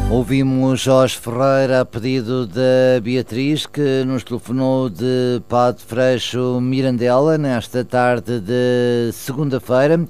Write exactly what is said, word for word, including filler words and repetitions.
Ouvimos Jorge Ferreira a pedido da Beatriz, que nos telefonou de Pato Freixo, Mirandela, nesta tarde de segunda-feira.